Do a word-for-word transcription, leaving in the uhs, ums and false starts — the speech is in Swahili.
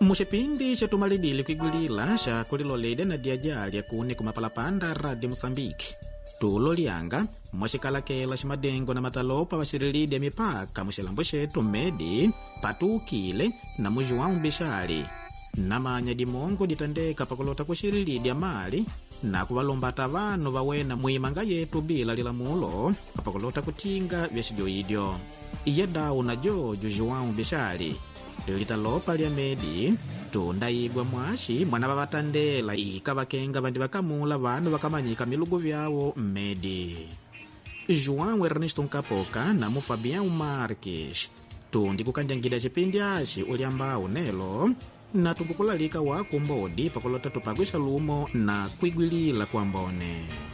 Muxipindi cha tumalidili kuigwilila xa kulilolede na diajali akune kumapalapanda Radio Moçambique. Tulo lianga mwaxikalakela ximadengo na matalopa vaxirilide mipaka muxilambo xetu Medi patukile na muJoão Bixali. Namanya dimongo ditandeka pakulota kuxirilide amali na kuvalombata vanu vawena muimanga yetu bila lilamulo pakulota kutinga vyaxijoidyo. Iye dau na jojo João Bixali litalopa lya Medi tundaigwa mwaxi mwana vavatandela ika vakenga vandi vakamula vanu vakamanyika milugu vyawo Medi. João Ernesto Nkapoka na mu Fabião Marques tundi kukanjangida xipindi axi uliambau nelo na tukukulalika waku mbodi pakulota tupagwisha lumo na kuigwilila kwa mbone.